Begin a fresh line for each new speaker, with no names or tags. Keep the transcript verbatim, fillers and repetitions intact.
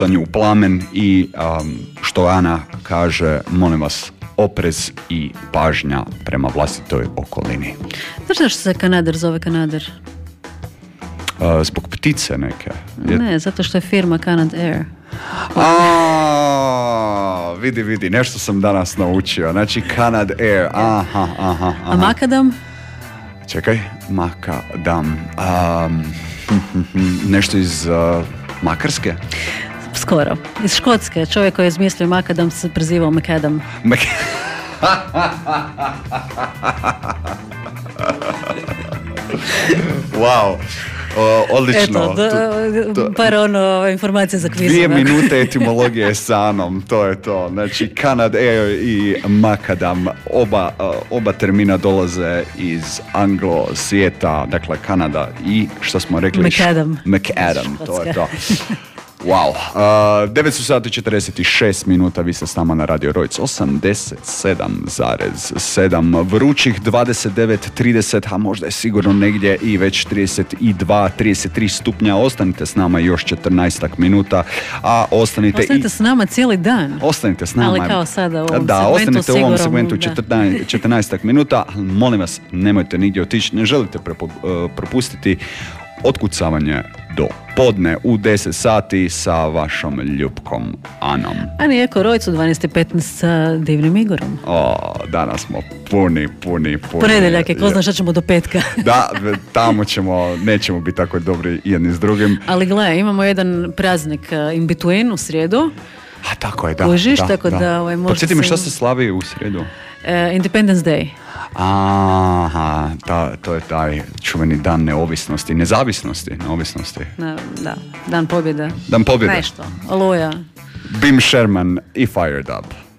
u plamen i um, što Ana kaže, molim vas, oprez i pažnja prema vlastitoj okolini.
Znaš zašto se Kanader zove Kanader?
Uh, zbog ptice neke. Je...
Ne, zato što je firma Canad Air.
A, vidi, vidi, nešto sam danas naučio. Znači Canad Air, aha, aha, aha.
A makadam?
Čekaj, makadam. Um, nešto iz uh, Makarske?
Skoro. Iz Škotske. Čovjek koji je izmislio makadam se prezivao Macadam.
Mak- wow. O, odlično.
Eto, do, to, par ono informacije za kvizove.
Dvije minute etimologije sa Anom, to je to. Znači, Canad Air i Macadam, oba, oba termina dolaze iz anglo svijeta, dakle Kanada i, što smo rekli?
Macadam.
Macadam, to je to. Wow, uh, devet sati i četrdeset šest minuta, vi ste s nama na Radio Rojc, osamdeset sedam zarez sedam, vrućih dvadeset devet trideset, a možda je sigurno negdje i već trideset dva trideset tri stupnja. Ostanite s nama još četrnaest minuta, a ostanite
Ostanite
i...
s nama cijeli dan.
Ostanite s nama.
Ali kao sada u ovom
da,
segmentu
ostanite
sigurno,
u ovom segmentu
da.
četrnaest minuta. Molim vas, nemojte nigdje otići, ne želite prepo, uh, propustiti otkucavanje do podne u deset sati sa vašom ljubkom Anom.
A nije Rojc u dvanaest i petnaest sa divnim Igorom.
O, danas smo puni, puni, puni.
Ponedeljak je, ko zna šta ćemo do petka.
Da, tamo ćemo, nećemo biti tako dobri jedni s drugim.
Ali gle, imamo jedan praznik uh, in between u srijedu.
A tako je, da.
Kužiš,
da,
tako
da.
da ovaj, možda
Podsjeti me
se...
šta se slavi u srijedu?
Uh, Independence Day.
Aha, ta, to je taj čuveni dan neovisnosti, nezavisnosti, neovisnosti.
Da, da, dan pobjede.
Dan pobjede.
Nešto, Oluja.
Bim Sherman i Fired Up.